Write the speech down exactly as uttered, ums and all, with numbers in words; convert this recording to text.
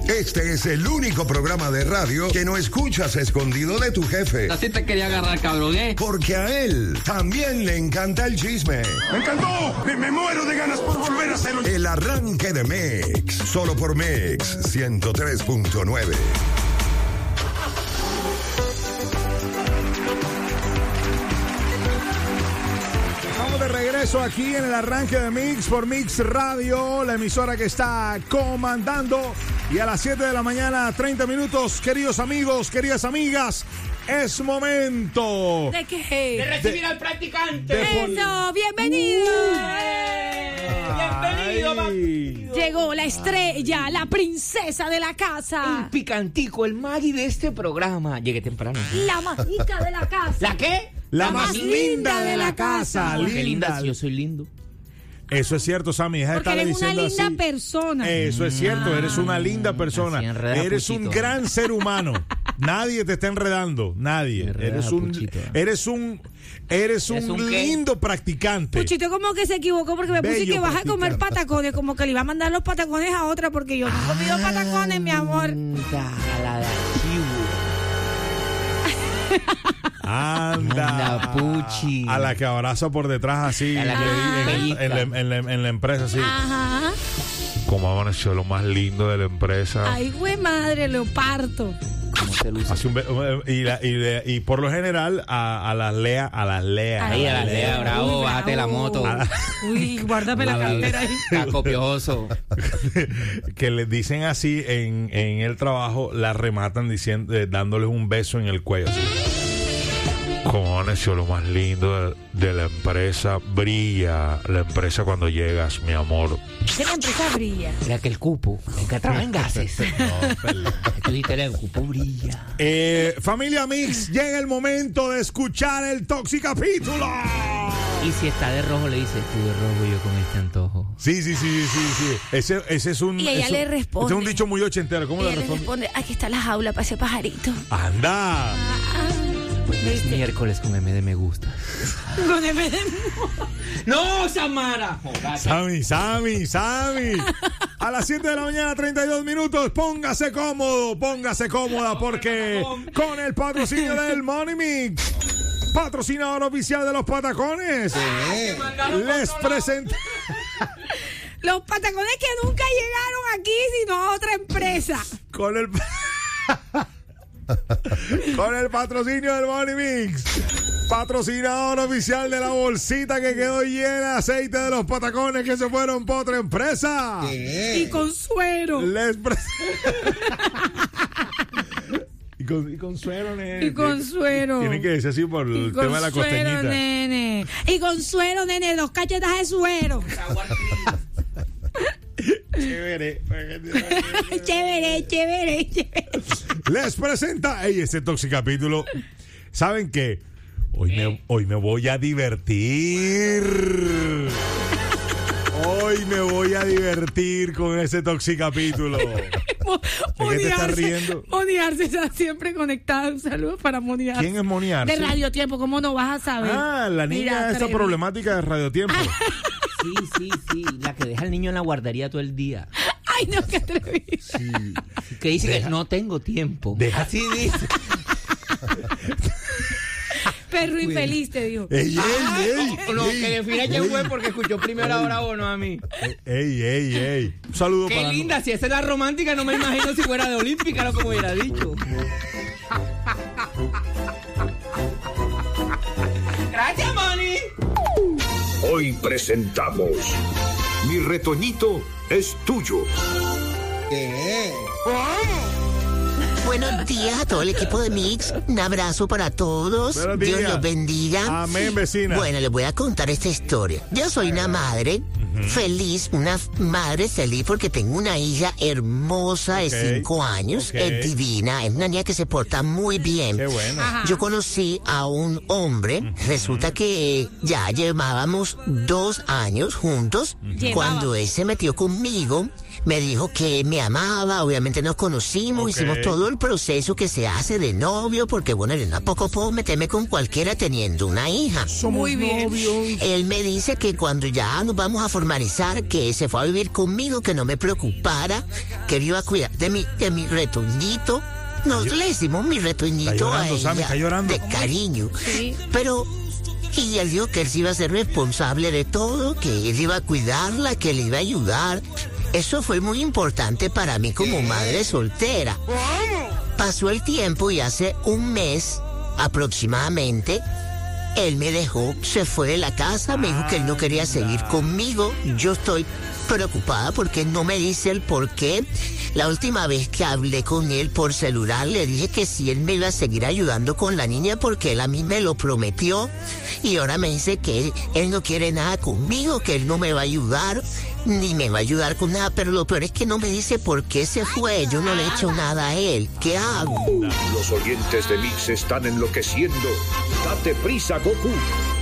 Este es el único programa de radio que no escuchas escondido de tu jefe. Así te quería agarrar, cabrón, ¿eh? Porque a él también le encanta el chisme. ¡Me encantó! ¡Me, me muero de ganas por volver a hacerlo! El arranque de Mix, solo por Mix ciento tres punto nueve. De regreso aquí en el arranque de Mix por Mix Radio, la emisora que está comandando. Y a las siete de la mañana, treinta minutos, queridos amigos, queridas amigas, es momento. ¿De qué? De recibir de, al practicante. Eso, bienvenido. Uh, bienvenido, Ay. Llegó la estrella, la princesa de la casa. El picantico, el Maggi de este programa. Llegué temprano. La mágica de la casa. ¿La qué? La, la más, más linda, linda de la casa. casa. Linda. Qué linda, si yo soy lindo. Eso es cierto, Sammy. Deja Porque eres una linda así. persona. Eso es cierto, ah, eres una linda persona. Eres un gran ser humano. Nadie te está enredando, nadie. Eres un, eres un, eres un, un lindo practicante. Puchito como que se equivocó porque me Bello puse que vas a comer patacones, como que le iba a mandar los patacones a otra porque yo no he comido patacones, mi amor. La de Anda, Anda, Puchi. A la que abraza por detrás así, en, en, en, en, en, la, en la empresa así. Ajá. Como amaneció lo más lindo de la empresa. Ay, güey, madre, lo parto. Hace un be- y, la, y, de, y por lo general a, a las Lea, a las Lea. Ahí, a las Lea, bravo, Uy, bájate la moto. La... Uy, guárdame la cartera ahí. Está copioso. Que les dicen así en, en el trabajo, la rematan diciendo, eh, dándoles un beso en el cuello. Así. Como amaneció lo más lindo de, de la empresa, brilla la empresa cuando llegas, mi amor. ¿Qué la empresa brilla? Mira que el cupo, el que trabaja en gases. No, tú dijiste, el cupo brilla. Eh, familia Mix, llega el momento de escuchar el Toxicapítulo. Y si está de rojo, le dice, tú de rojo, yo con este antojo. Sí, sí, sí, sí, sí. Ese, ese es un... Y ella eso, le responde. Ese es un dicho muy ochentero. ¿Cómo ella le responde? le responde, aquí está la jaula para ese pajarito. ¡Anda! Ah, ah. Es miércoles con M de me gusta. Con M de... ¡No, Samara! Sammy, Sammy, Sammy. A las siete de la mañana, treinta y dos minutos. Póngase cómodo, póngase cómoda, porque con el patrocinio del Money Mix, patrocinador oficial de los patacones, sí. les presento... Los patacones que nunca llegaron aquí, sino a otra empresa. Con el... Con el patrocinio del Money Mix, patrocinador oficial de la bolsita que quedó llena de aceite de los patacones que se fueron por otra empresa. ¿Qué? Y con suero. Les pre... y, con, y con suero, nene. Y con suero. Tienen que decir así por el tema de la costeñita. Y con suero, nene. Y con suero, nene, dos cachetas de suero. Chévere. Chévere, chévere, chévere. Les presenta, ey, este Toxicapítulo. ¿Saben qué? Hoy me, hoy me voy a divertir. Hoy me voy a divertir con ese Toxicapítulo. ¿De qué te estás riendo? Moniarse está siempre conectada. Un saludo para Moniarse. ¿Quién es Moniarse? De Radio Tiempo, ¿cómo no vas a saber? Ah, la niña Mira, esa problemática de Radio Tiempo. Sí, sí, sí. La que deja al niño en la guardería todo el día. Ay, no, qué atrevido. Sí. Que dice deja, que no tengo tiempo. Deja. Así dice. Perro infeliz, te digo. Ey, ey, ey. No, no, que defina quién fue porque escuchó primero ahora o no a mí. Ey, ey, ey. Un saludo Qué para... Qué linda, no... si esa es la romántica, no me imagino si fuera de Olímpica, lo como hubiera dicho. Gracias, Moni. Hoy presentamos Mi retoñito es tuyo. ¿Qué? Buenos días a todo el equipo de Mix. Un abrazo para todos. Dios los bendiga. Amén, vecina. Bueno, les voy a contar esta historia. Yo soy una madre uh-huh. feliz, una madre feliz porque tengo una hija hermosa de okay. cinco años. Okay. Es divina, es una niña que se porta muy bien. Qué bueno. Ajá. Yo conocí a un hombre. Uh-huh. Resulta que ya llevábamos dos años juntos. Uh-huh. Cuando él se metió conmigo, me dijo que me amaba, obviamente nos conocimos, Ok. hicimos todo el proceso que se hace de novio, porque bueno, yo tampoco puedo meterme con cualquiera teniendo una hija. Muy bien. Él me dice que cuando ya nos vamos a formalizar, que se fue a vivir conmigo, que no me preocupara, que él iba a cuidar de mi, de mi retoñito. Nos le decimos mi retoñito Está llorando, a Sammy, ella, está llorando. de cariño. Sí. Pero, y él dijo que él se iba a ser responsable de todo, que él iba a cuidarla, que le iba a ayudar. Eso fue muy importante para mí como madre soltera. Pasó el tiempo y hace un mes aproximadamente, él me dejó, se fue de la casa, me dijo que él no quería seguir conmigo. Yo estoy preocupada porque no me dice el por qué. La última vez que hablé con él por celular le dije que si él me iba a seguir ayudando con la niña porque él a mí me lo prometió. Y ahora me dice que él, él no quiere nada conmigo, que él no me va a ayudar, ni me va a ayudar con nada. Pero lo peor es que no me dice por qué se fue. Yo no le he hecho nada a él. ¿Qué hago? Los oyentes de Mix están enloqueciendo. Date prisa, Goku.